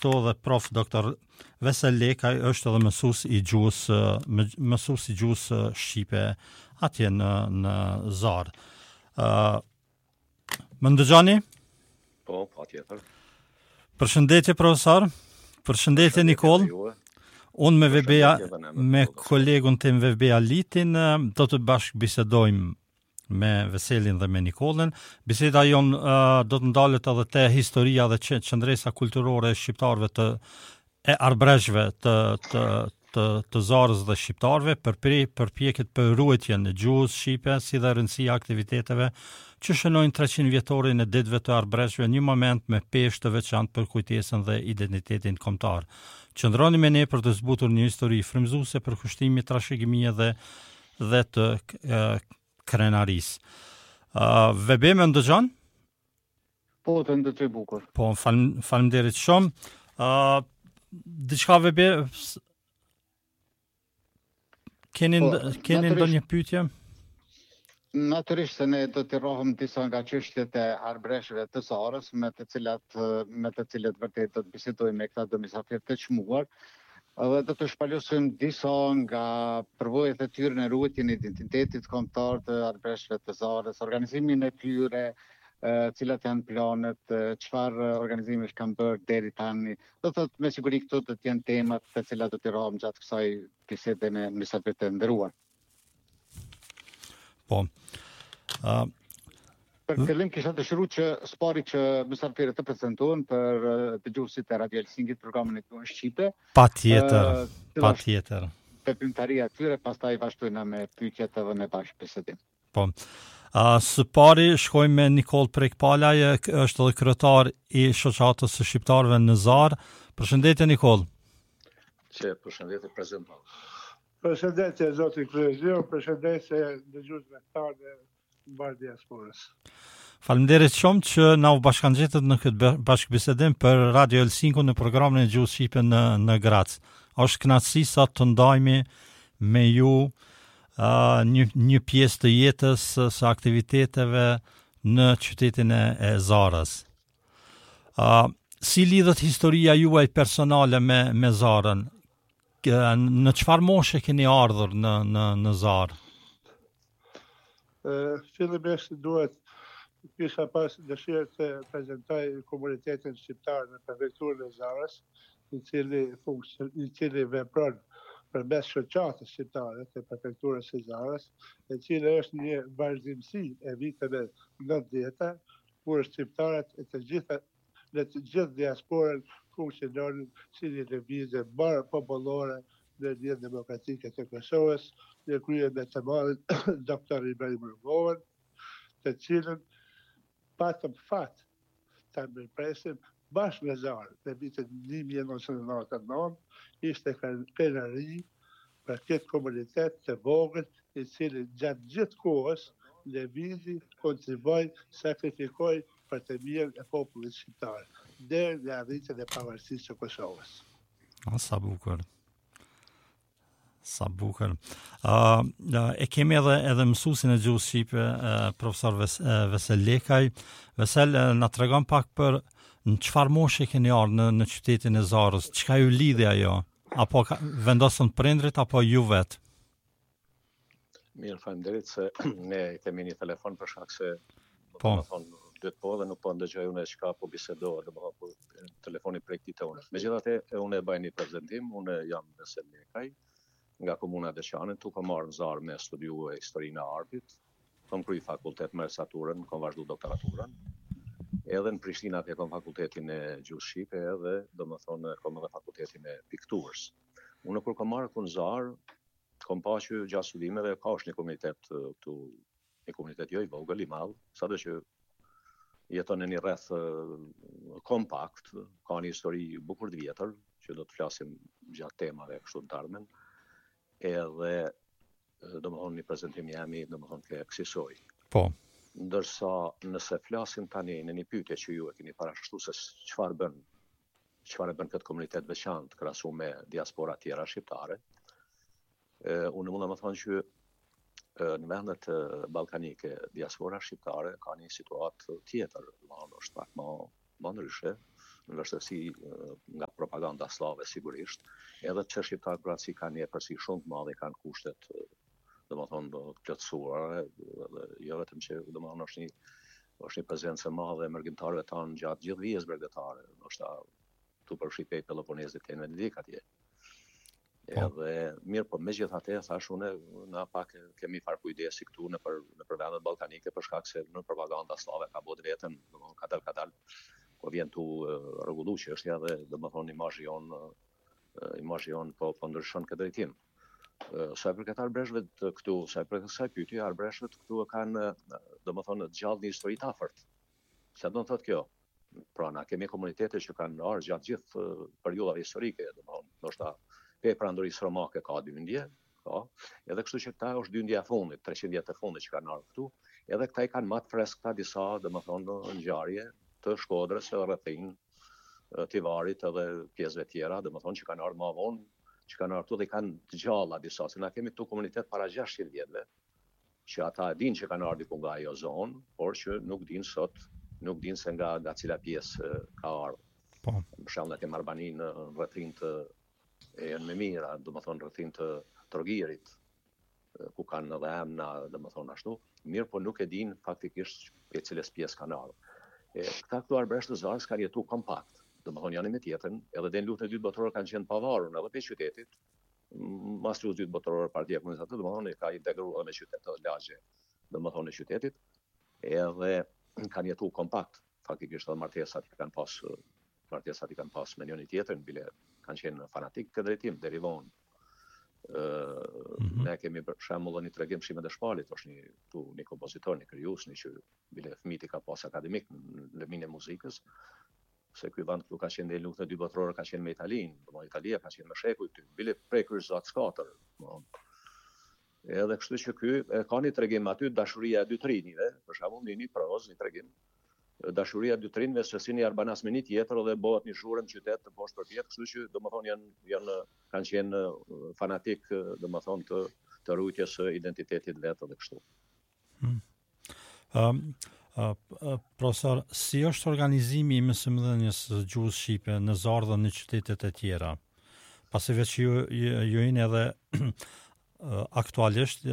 këtu dhe prof Dr. Vesel Lekaj është edhe mësues i gjuhës shqipe atje në Zar. Më ndëgjoni? Po, patjetër. Përshëndetje profesor. Përshëndetje Nikol. Unë me kolegun tim Vebea Litin do të bashkë bisedojmë me Veselin dhe me Nikolën. Biseda jonë do të ndalet edhe te historia dhe qëndresa kulturore e shqiptarëve e arbreshve të Zarës dhe shqiptarëve, përpjekjet për ruajtjen e gjuhës shqipe, si dhe rëndësia aktiviteteve që shënojnë 300 vjetorin e ditëve të arbreshve, një moment me peshë të veçantë për kujtesën dhe identitetin kombëtar. Qëndroni me ne për të zbutur një histori frymëzuese për kushtimin trashëgimie dhe të krenarisë. Vebe më ndëgjon? Po, të ndëgjoj bukur. Po, faleminderit shumë. Diçka Vebe, keni ndonjë pyetje? Natyrisht se ne do të rrohem disa nga çështjet e arbreshëve të Zarës, me të cilët vërtet do të bisedojmë me këta domosafir të çmuar. Dhe do të shpalosim disa nga përvojat e tyre në ruajtjen e identitetit kombëtar të arbreshëve të Zarës, organizimin e tyre, cilat janë planet, çfarë organizimesh kanë bërë deri tani. Do thotë me siguri këto do të jenë temat të cilat do të rrohem gjatë kësaj bisede me mysafirët e nderuar. Po. Për fillim kisha dëshiruar që spari që mysafirët të prezantohen për dëgjuesit e Radio Helsingit programin e gjuhës shqipe. Patjetër. Veprimtaria e tyre, pastaj vazhdojna me pyetjet edhe me bashkëbisedim. Po. Së pari shkojmë me Nikol Prekpalaj, është edhe kryetar i shoqatës së shqiptarëve në Zar. Përshëndetje Nikol. Përshëndetje prezantant. Përshëndetje zoti kryesor, përshëndetje dëgjuesve tanë mbar diasporës. Faleminderit shumë që na u bashkangjetët në këtë bashkëbisedim për Radio Helsinki në programin e gjuhës shqipe në Grac. Është kënaqësi sot të ndajmë me ju një pjesë të jetës së aktiviteteve në qytetin e Zarës. Si lidhet historia juaj personale me Zarën? Në çfarë moshe keni ardhur në Zarë? Fillimisht duhet kisha pas dëshirë të prezantoj komunitetin shqiptar në prefekturën e Zarës, i cili vepron përmes shoqatës shqiptare të prefekturës së Zarës, e cila është një vazhdimsi e viteve 90-ta, kur shqiptarët e të gjithë diasporën funksiononin si një lëvizje popullore në Lidhjen Demokratike të Kosovës, në krye me të madhin Dr. Ibrahim Rugova, të cilën patëm fat ta mirëpresim bashkë me Zarë në vitin 1999, ishte krenari për këtë komunitet të vogël, i cili gjatë gjithë kohës lëvizi, kontriboi, sakrifikoi për të mirën e popullit shqiptar, deri në arritjen e pavarësisë së Kosovës. Sa bukur. Sa bukur. E kemi edhe mësuesin e gjuhës shqipe, profesor Vesel Lekaj. Vesel, na tregon pak për në çfarë moshe keni ardhur në qytetin e Zarës? Çka ju lidhi ajo? Apo vendosën prindrit apo ju vetë? Mirë, faleminderit se ne kemi një telefon për shkak se dytë po dhe nuk po ndëgjoj unë çka po bisedohet, domethënë telefoni prekti tonë. Megjithatë, unë e bëj një prezantim, unë jam Vesel Lekaj, nga komuna e Deçanit, tu kam marrë në Zarë me studiue historinë e artit, kam kryer fakultet magistraturën, kam vazhdu doktoraturën, edhe në Prishtinë atje kam fakultetin e gjuhës shqipe, edhe domethënë kam edhe fakultetin e pikturës. Unë kur kam marrë në Zarë, kam pasur gjatë studimeve ka është një komunitet këtu, një komunitet jo i vogël, i madh, sado që jeton në një rreth kompakt, ka një histori bukur të vjetër, që do të flasim gjatë temave kështu të ardhmen, edhe domethënë një prezantim jemi domethënë ke kësaj. Po. Ndërsa nëse flasim tani në një pyetje që ju e keni parashtuar se çfarë e bën këtë komunitet veçantë krahasuar me diaspora tjera shqiptare, unë mund të them që në vendet ballkanike diaspora shqiptare ka një situatë tjetër, është pak më ndryshe, në vështërsi nga propaganda slave sigurisht, edhe që shqiptarët braci kanë një përsi shumë të madhe, kanë kushtet domethënë të plotësuara, dhe jo vetëm që domethënë është një prezencë e madhe e mërgjimtarëve tanë gjatë gjithë vijës bregdetare, ndoshta tu përfshi Peloponezit e Venedik atje. Edhe mirë, po megjithatë thash unë na pak kemi fare kujdesi këtu në për vendet ballkanike për shkak se në propaganda slave ka bërë vetëm domethënë kadal po vjen tu rregullu që është edhe domethënë imazhi jon po ndryshon këtë drejtim. Sa për këtë arbreshve këtu, sa për kësaj pyetje arbreshvet këtu kanë domethënë gjallë një histori të afërt. Çfarë do të thotë kjo? Pra na kemi komunitete që kanë ardhur gjatë gjithë periudhave historike, domethënë ndoshta pe prandorisë romake ka dyndje, edhe kështu që këta është dyndja e fundit, 300 vjet e fundit që kanë ardhur këtu, edhe këta I kanë më të freskëta disa, domethënë ngjarje të Shkodrës së rrethin, Tivarit edhe pjesëve tjera, domethënë që kanë ardhur më vonë, që kanë ardhur dhe kanë të gjalla disa, se na kemi këtu komunitet para 600 vjetëve, që ata e dinë që kanë ardhur diku nga ajo zonë, por që nuk dinë sot, nuk dinë se nga cila pjesë ka ardhur. Po. Për shembull, ne kemi Arbaninë në rrethin të janë me mira, domethënë rrethin të Trogirit, ku kanë edhe emna, domethënë ashtu, mirë po nuk e dinë faktikisht pe cilës pjesë kanë ardhur. Këta këtu arbreshtë të Zarës kanë jetu kompakt, domethënë janë me tjetën, edhe dhe në luftën e dytë botërore kanë qenë pavarur edhe pe qytetit, mas luftës dytë botërore Partia Komuniste, domethënë ka integruar me qytetet e lagje, domethënë në qytetit, edhe kanë jetu kompakt, faktikisht edhe martesat I kanë pas me njëri tjetrin, bile kanë qenë fanatik këtë drejtim, deri vonë. Ne kemi për shembull një tregim Shimet e Shpalit, është një kompozitor, një krijues, që bile fëmijët ka pas akademik në lëmin e muzikës, se ky vend këtu ka qenë në luftën e dytë botërore, ka qenë me Italinë, domethënë Italia ka qenë me shekuj këtu, bile prej kryqëzat skatër. Edhe kështu që ky ka një tregim aty dashuria e dy trinjve, për shembull një proz, një tregim dashuria e dy trinjve se si një arbanas me një tjetër dhe bëhet një shurë në qytet të poshtë përpjet, kështu që domethënë kanë qenë fanatik domethënë të rujtjes së identitetit vetë dhe kështu. Profesor, si është organizimi I mësimdhënies së gjuhës shqipe në Zarë dhe në qytetet e tjera? Pasi veç ju jeni edhe aktualisht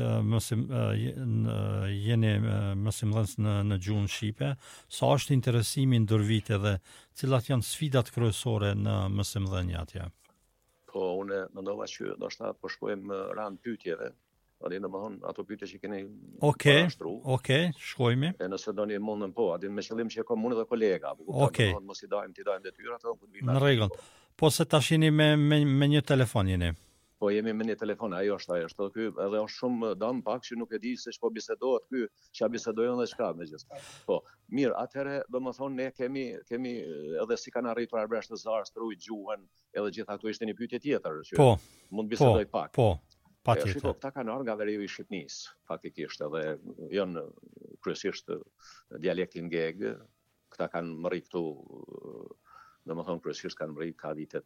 jeni mësimdhënës në gjuhën shqipe, sa është interesimi ndër vite dhe cilat janë sfidat kryesore në mësimdhënie atje? Po unë mendova që ndoshta po shkojmë rand pyetjeve, domethënë ato pyetje që keni parashtruar. Okej, shkojmë. E nëse doni mundem po, me qëllim që komunë dhe kolega, domethënë mos I dajmë detyrat apo në rregull. Po se tash jeni me një telefon jeni. Po jemi me një telefon, ajo është ky, edhe është shumë dam pak që nuk e di se ç'po bisedohet ky, ç'a bisedojnë dhe çka megjithëse. Po, mirë, atëherë domethënë ne kemi edhe si kanë arritur arbreshtë të Zarës të rujt gjuhën, edhe gjithashtu ishte një pyetje tjetër që mund bisedoj pak. Po, patjetër. Shiko, këta kanë ardhur nga veriu I Shqipnisë, faktikisht, edhe janë kryesisht dialektin geg, këta kanë mërri këtu, domethënë kryesisht kanë mërri ka vitet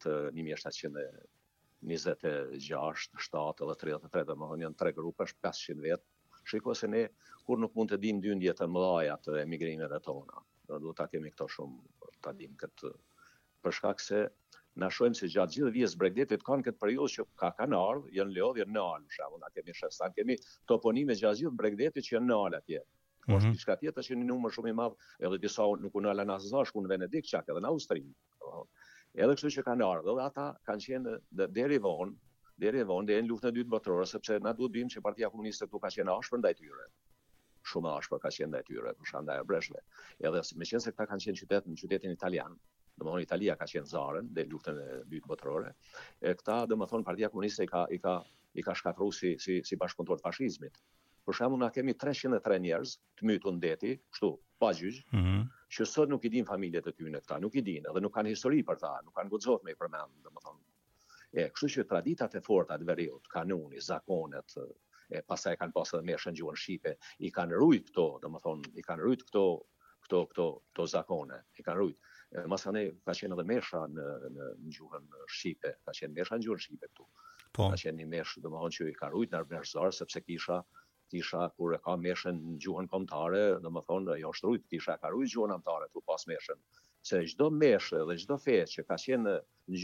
1726, 7 edhe 33, domethënë janë 3 grupe, 500 vjet. Shiko se ne kur nuk mund të dimë dyndje të mëdha të emigrimeve tona. Duhet ta kemi këto shumë ta dimë këtë për shkak se na shohim se gjatë gjithë vijës Bregdetit kanë këtë periudhë që kanë ardhur, janë lodhje në Al, për shembull, na kemi shestan, kemi toponime gjatë gjithë Bregdetit që janë në Al atje. Është diçka tjetër që një numër shumë I madh, edhe disa nuk u në Nazash, ku në Venedik çak edhe në Austri. Edhe kështu që kanë ardhur, dhe ata kanë qenë deri vonë deri në luftën e dytë botërore, sepse na duhet dimë që Partia Komuniste këtu ka qenë ashpër ndaj tyre. Shumë ashpër ka qenë ndaj tyre, për shkak ndaj arbreshëve. Edhe meqense këta kanë qenë në qytetin italian, domethënë Italia ka qenë Zarën në luftën e dytë botërore. Këta domethënë Partia Komuniste I ka shkatruar si bashkëpunëtor të fashizmit. Për shembull, na kemi 303 njerëz të mytur në deti, kështu, pa gjyq, që sot nuk I din familjet e tyre këta, nuk I din, edhe nuk kanë histori për ta, nuk kanë guxohet me I përmend, domethënë. Kështu që traditat e forta të veriut, kanuni, zakonet, pastaj kanë pasur edhe meshën gjuhën shqipe, I kanë rujt këto, domethënë, I kanë rujt këto zakone, I kanë rujt. Masane ka qenë edhe mesha në gjuhën shqipe, ka qenë mesha në gjuhën shqipe këtu. Ka qenë një meshë, domethënë që I ka rujt në arbreshtar, sepse kisha kur e ka meshën në gjuhën kombëtare, domethënë ajo është rujt, kisha ka rujt gjuhën kombëtare tu pas meshën, se çdo meshë dhe çdo fe që ka qenë